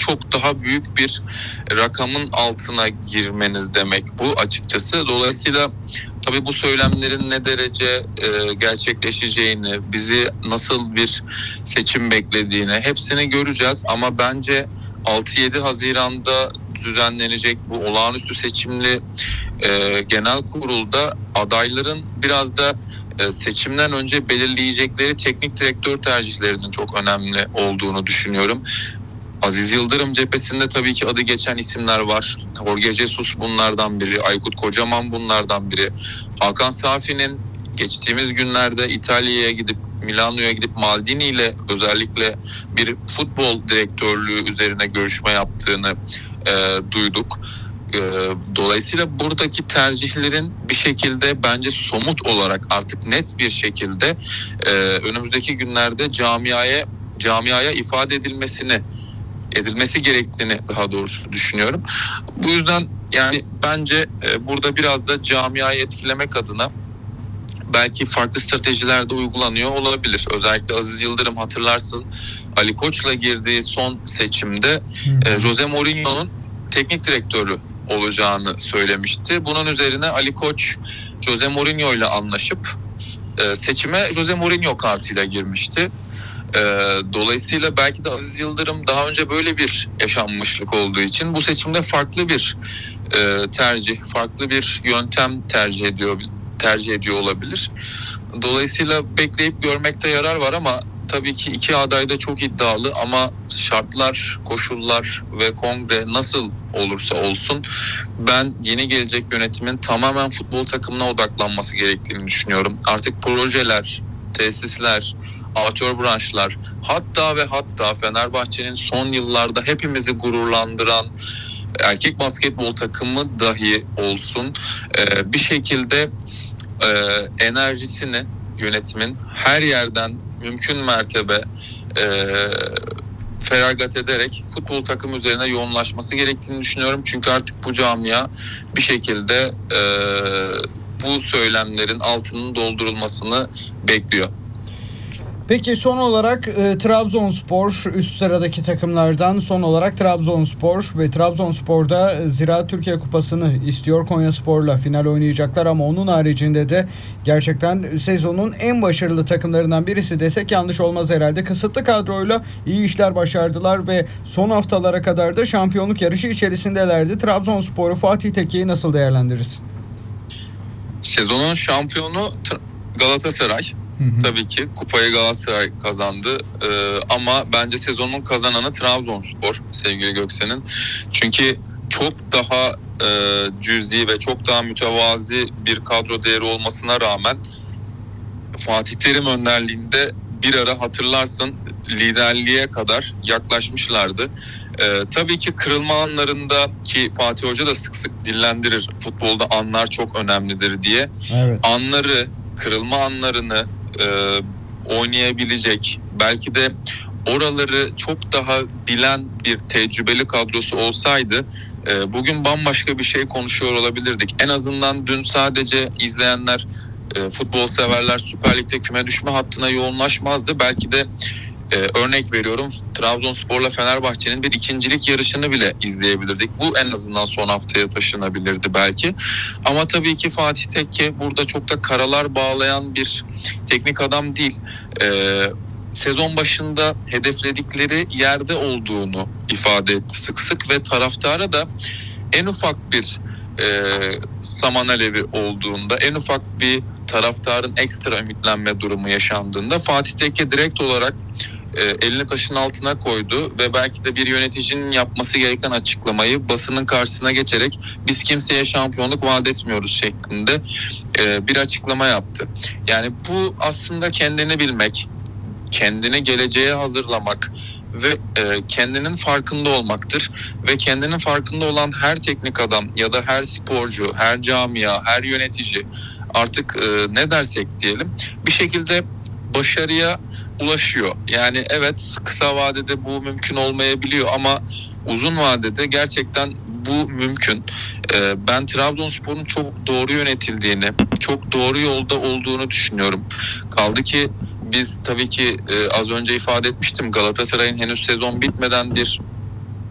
çok daha büyük bir rakamın altına girmeniz demek bu açıkçası. Dolayısıyla tabii bu söylemlerin ne derece gerçekleşeceğini, bizi nasıl bir seçim beklediğini hepsini göreceğiz. Ama bence 6-7 Haziran'da düzenlenecek bu olağanüstü seçimli genel kurulda adayların biraz da seçimden önce belirleyecekleri teknik direktör tercihlerinin çok önemli olduğunu düşünüyorum. Aziz Yıldırım cephesinde tabii ki adı geçen isimler var. Jorge Jesus bunlardan biri, Aykut Kocaman bunlardan biri. Hakan Safi'nin geçtiğimiz günlerde İtalya'ya gidip Milano'ya gidip Maldini ile özellikle bir futbol direktörlüğü üzerine görüşme yaptığını duyduk. Dolayısıyla buradaki tercihlerin bir şekilde bence somut olarak artık net bir şekilde önümüzdeki günlerde camiaya ifade edilmesi gerektiğini daha doğrusu düşünüyorum. Bu yüzden yani bence burada biraz da camiayı etkilemek adına belki farklı stratejiler de uygulanıyor olabilir. Özellikle Aziz Yıldırım hatırlarsın Ali Koç'la girdiği son seçimde Jose Mourinho'nun teknik direktörü olacağını söylemişti. Bunun üzerine Ali Koç Jose Mourinho ile anlaşıp seçime Jose Mourinho kartıyla girmişti. Dolayısıyla belki de Aziz Yıldırım daha önce böyle bir yaşanmışlık olduğu için bu seçimde farklı bir farklı bir yöntem tercih ediyor olabilir. Dolayısıyla bekleyip görmekte yarar var ama tabii ki iki aday da çok iddialı ama şartlar, koşullar ve kongre nasıl olursa olsun ben yeni gelecek yönetimin tamamen futbol takımına odaklanması gerektiğini düşünüyorum. Artık projeler, tesisler, amatör branşlar hatta Fenerbahçe'nin son yıllarda hepimizi gururlandıran erkek basketbol takımı dahi olsun bir şekilde enerjisini yönetimin her yerden mümkün mertebe feragat ederek futbol takımı üzerine yoğunlaşması gerektiğini düşünüyorum. Çünkü artık bu camia bir şekilde bu söylemlerin altının doldurulmasını bekliyor. Peki son olarak Trabzonspor üst sıradaki takımlardan son olarak Trabzonspor ve Trabzonspor'da Ziraat Türkiye Kupası'nı istiyor. Konyaspor'la final oynayacaklar ama onun haricinde de gerçekten sezonun en başarılı takımlarından birisi desek yanlış olmaz herhalde. Kısıtlı kadroyla iyi işler başardılar ve son haftalara kadar da şampiyonluk yarışı içerisindelerdi. Trabzonspor'u Fatih Tekke'yi nasıl değerlendirirsin? Sezonun şampiyonu Galatasaray. Tabii ki kupayı Galatasaray kazandı ama bence sezonun kazananı Trabzonspor sevgili Göksen'in. Çünkü çok daha cüzi ve çok daha mütevazi bir kadro değeri olmasına rağmen Fatih Terim önderliğinde bir ara hatırlarsın liderliğe kadar yaklaşmışlardı. Tabii ki kırılma anlarında ki Fatih Hoca da sık sık dillendirir futbolda anlar çok önemlidir diye. Evet. Kırılma anlarını oynayabilecek belki de oraları çok daha bilen bir tecrübeli kadrosu olsaydı bugün bambaşka bir şey konuşuyor olabilirdik. En azından dün sadece izleyenler futbol severler Süper Lig'de küme düşme hattına yoğunlaşmazdı. Belki de örnek veriyorum Trabzonspor'la Fenerbahçe'nin bir ikincilik yarışını bile izleyebilirdik. Bu en azından son haftaya taşınabilirdi belki. Ama tabii ki Fatih Tekke burada çok da karalar bağlayan bir teknik adam değil. Sezon başında hedefledikleri yerde olduğunu ifade etti sık sık ve taraftara da en ufak bir saman alevi olduğunda, en ufak bir taraftarın ekstra ümitlenme durumu yaşandığında Fatih Tekke direkt olarak elini taşın altına koydu ve belki de bir yöneticinin yapması gereken açıklamayı basının karşısına geçerek biz kimseye şampiyonluk vaat etmiyoruz şeklinde bir açıklama yaptı. Yani bu aslında kendini bilmek, kendini geleceğe hazırlamak ve kendinin farkında olmaktır. Ve kendinin farkında olan her teknik adam ya da her sporcu, her camia, her yönetici artık ne dersek diyelim bir şekilde başarıya ulaşıyor. Yani evet kısa vadede bu mümkün olmayabiliyor ama uzun vadede gerçekten bu mümkün. Ben Trabzonspor'un çok doğru yönetildiğini, çok doğru yolda olduğunu düşünüyorum. Kaldı ki biz tabii ki az önce ifade etmiştim Galatasaray'ın henüz sezon bitmeden bir